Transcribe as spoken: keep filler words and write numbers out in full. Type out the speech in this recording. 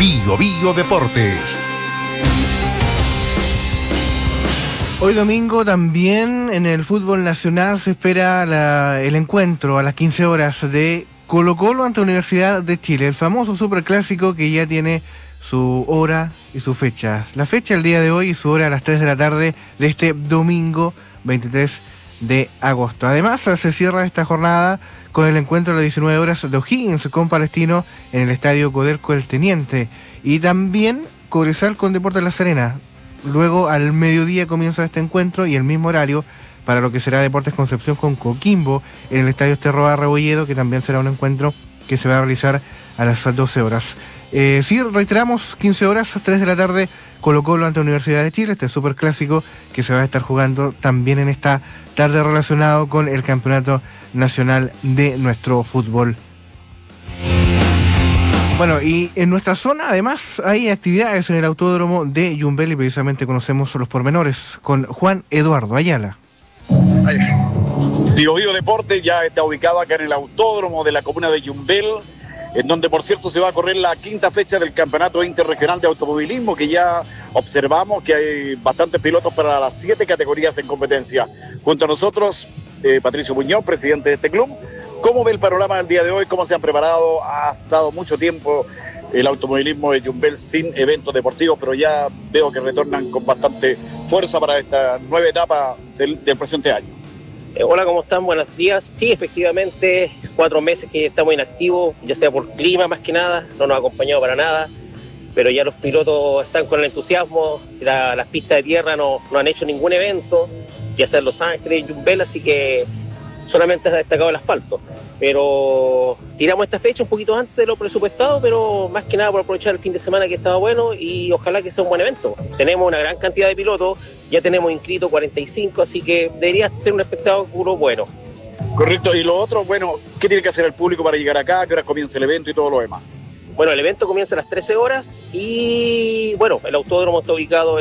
Bio Bio Deportes. Hoy domingo también en el fútbol nacional se espera la, el encuentro a las quince horas de Colo-Colo ante Universidad de Chile, el famoso superclásico que ya tiene su hora y su fecha. La fecha el día de hoy y su hora a las tres de la tarde de este domingo veintitrés de agosto. Además se cierra esta jornada con el encuentro a las diecinueve horas de O'Higgins con Palestino en el estadio Codelco El Teniente, y también Cobresal con Deportes La Serena. Luego al mediodía comienza este encuentro y el mismo horario para lo que será Deportes Concepción con Coquimbo en el estadio Esterroa Rebolledo, que también será un encuentro que se va a realizar a las doce horas. Eh, sí, reiteramos, quince horas, tres de la tarde, Colo-Colo ante Universidad de Chile, este superclásico que se va a estar jugando también en esta tarde relacionado con el Campeonato Nacional de nuestro fútbol. Bueno, y en nuestra zona además hay actividades en el autódromo de Yumbel y precisamente conocemos los pormenores con Juan Eduardo Ayala. Bio Bio Deportes ya está ubicado acá en el autódromo de la comuna de Yumbel, en donde por cierto se va a correr la quinta fecha del Campeonato Interregional de Automovilismo, que ya observamos que hay bastantes pilotos para las siete categorías en competencia. Junto a nosotros, eh, Patricio Muñoz, presidente de este club. ¿Cómo ve el panorama del día de hoy? ¿Cómo se han preparado? Ha estado mucho tiempo el automovilismo de Yumbel sin eventos deportivos, pero ya veo que retornan con bastante fuerza para esta nueva etapa del, del presente año. Eh, hola, ¿cómo están? Buenos días. Sí, efectivamente, cuatro meses que estamos inactivos, ya sea por clima más que nada, no nos ha acompañado para nada, pero ya los pilotos están con el entusiasmo. La, las pistas de tierra no, no han hecho ningún evento, ya sea en Los Ángeles, Yumbel, así que solamente ha destacado el asfalto, pero tiramos esta fecha un poquito antes de lo presupuestado, pero más que nada por aprovechar el fin de semana que estaba bueno y ojalá que sea un buen evento. Tenemos una gran cantidad de pilotos, ya tenemos inscritos cuarenta y cinco, así que debería ser un espectáculo bueno. Correcto, y lo otro, bueno, ¿qué tiene que hacer el público para llegar acá? ¿A qué hora comienza el evento y todo lo demás? Bueno, el evento comienza a las trece horas y bueno, el autódromo está ubicado